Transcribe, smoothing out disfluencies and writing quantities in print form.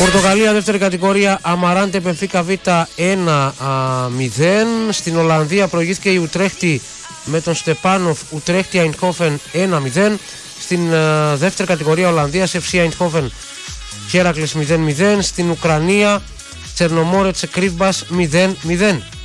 Πορτογαλία δεύτερη κατηγορία, Αμαράντε Μπενφίκα Β 1-0. Στην Ολλανδία προηγήθηκε η Ουτρέχτη με τον Στεπάνοφ, Ουτρέχτη Αϊντχόφεν 1-0. Στην δεύτερη κατηγορία Ολλανδίας FC Αϊντχόφεν Χέρακλες 0-0. Στην Ουκρανία Τσερνομόρετς Κρύβμπας 0-0.